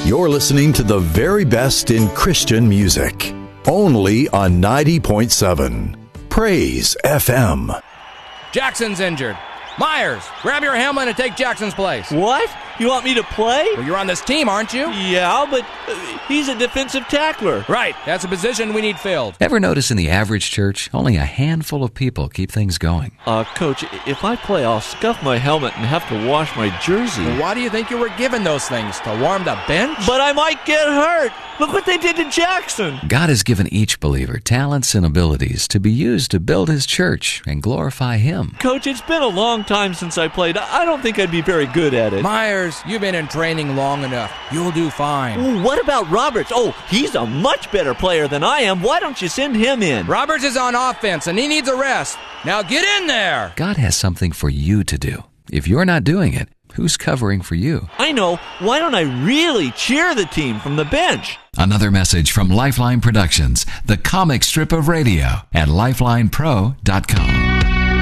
You're listening to the very best in Christian music. Only on 90.7 Praise FM. Jackson's injured. Myers, grab your helmet and take Jackson's place. What? You want me to play? Well, you're on this team, aren't you? Yeah, but he's a defensive tackler. Right. That's a position we need filled. Ever notice in the average church, only a handful of people keep things going? Coach, if I play, I'll scuff my helmet and have to wash my jersey. Well, why do you think you were given those things? To warm the bench? But I might get hurt. Look what they did to Jackson. God has given each believer talents and abilities to be used to build His church and glorify Him. Coach, it's been a long time since I played. I don't think I'd be very good at it. Myers, you've been in training long enough. You'll do fine. Ooh, what about Roberts? Oh, he's a much better player than I am. Why don't you send him in? Roberts is on offense, and he needs a rest. Now get in there. God has something for you to do. If you're not doing it, who's covering for you? I know. Why don't I really cheer the team from the bench? Another message from Lifeline Productions, the comic strip of radio, at lifelinepro.com.